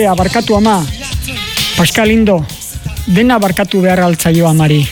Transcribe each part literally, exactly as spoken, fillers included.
Abarkatu ama, Pascal Lindo, dena abarkatu behar altzaio amari?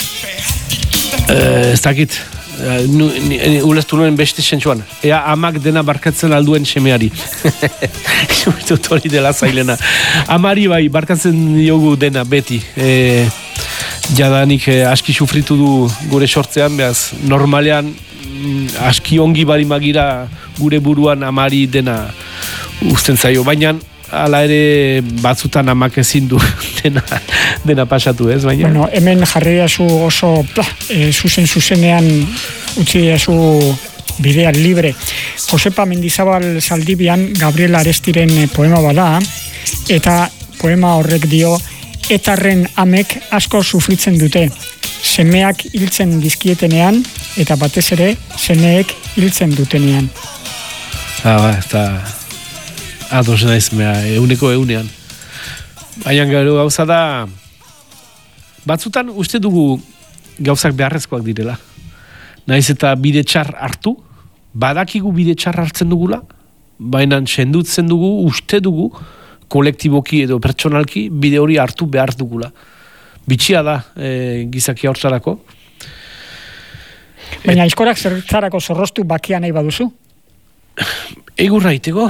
Ez dakit, ulertu nuen beste sentsuan. Ea amak dena barkatzen alduen semeari. Dut hori dela zailena. Amari bai, barkatzen diogu dena beti. E, jadanik e, aski sufritu du gure sortzean, behaz, normalean aski ongi bari magira gure buruan amari dena uzten zaio. Baina hala ere batzutan amak ezin du dena, dena pasatu, ez? Baina... Bueno, hemen jarri zu oso pla, e, zuzen zuzenean utzi zu bidean libre. Josepa Mendizabal Zaldibian Gabriel Arestiren poema bada, eta poema horrek dio, etarren amek asko sufritzen dute. Semeak hiltzen dizkietenean, eta batez ere, semeek hiltzen dutenean. Ah, ba, eta... ados naiz mea, euneko eunean. Baina gero gauza da, batzutan uste dugu gauzak beharrezkoak direla. Naiz eta bide txar hartu, badakigu bide txar hartzen dugula, baina sendutzen dugu, uste dugu, kolektiboki edo pertsonalki, bide hori hartu behar dugula. Bitxia da, e, gizakia hortzarako. Baina aizkorak zertzarako zorroztu bakia nahi baduzu? Egurra iteko.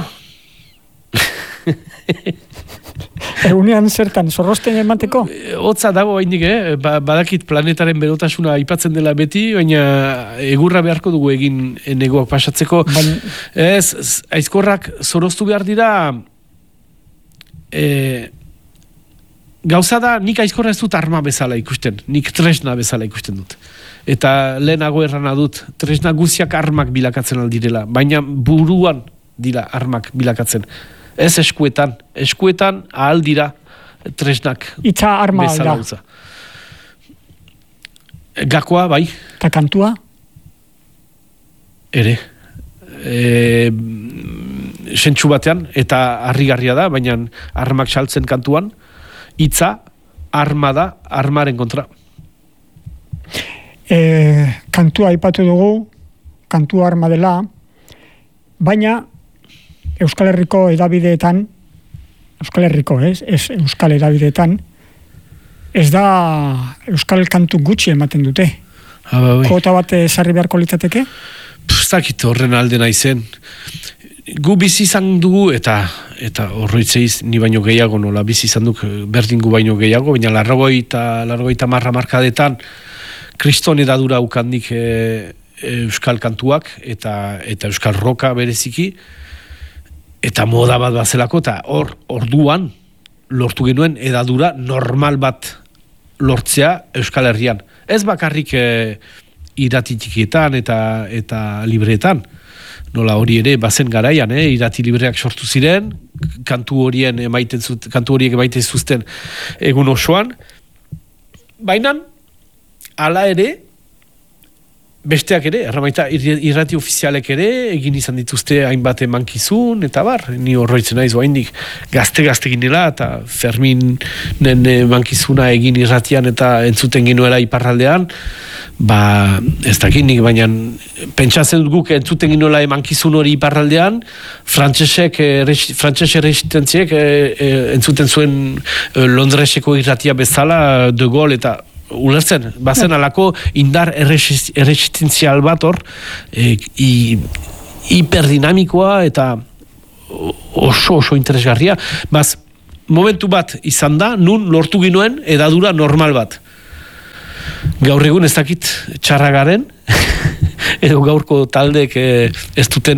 Egunean zertan, zorrozten emateko? Hotza dago haindik, eh? Ba, badakit planetaren berotasuna aipatzen dela beti, baina egurra beharko dugu egin negoak pasatzeko. Baina... Ez, aizkorrak zorroztu behar dira, e, gauza da, nik aizkorra ez dut arma bezala ikusten, nik tresna bezala ikusten dut. Eta lehenago errana dut, tresna guziak armak bilakatzen aldirela, baina buruan dira armak bilakatzen. Ez eskuetan, eskuetan ahal dira tresnak. Itza arma alda. Gakoa, bai. Eta kantua? Ere. E, sentsu batean, eta harrigarria da, baina armak saltzen kantuan, hitza arma da, armaren kontra. E, kantua aipatu dugu, kantua arma dela, baina Euskal Herriko edabideetan, Euskal Herriko, ez, ez Euskal edabideetan, ez da Euskal kantu gutxi ematen dute. Ha, ba, Kota bat sarri beharko litzateke? Ez dakit horren alde naizen. Gu bizi izan dugu, eta eta horroitzeiz ni baino gehiago, nola bizi izan duk berdin gu baino gehiago, baina larrogoi eta larrogoi eta marra markadetan kriston edadura ukandik e, e, Euskal kantuak, eta, eta Euskal roka bereziki, eta moda bat bazelako, eta hor, orduan, lortu genuen edadura normal bat lortzea Euskal Herrian. Ez bakarrik e, iratitikietan eta eta libreetan. Nola hori ere, bazen garaian, eh? Irati libreak sortu ziren, kantu horien emaiten zut, kantu horiek emaiten zuzten egun osoan. Baina, hala ere, besteak ere, erramaita irrati ofizialek ere, egin izan dituzte hainbat emankizun, eta bar, ni horroitzen naiz oaindik gazte-gazte ginela, eta Ferminen emankizuna egin irratian eta entzuten genuela iparraldean, ba, ez dakinik, baina pentsatzen dut guk entzuten genuela emankizun hori iparraldean, frantsesek, frantses erresistentziek entzuten zuen Londreseko irratia bezala, De Gaulle eta ulertzen, bazen alako indar erresistentzial bat hor, e, hiperdinamikoa eta oso oso interesgarria. Baz, momentu bat izan da, nun lortu ginuen edadura normal bat. Gaur egun ez dakit txarragaren, edo gaurko taldek ez duten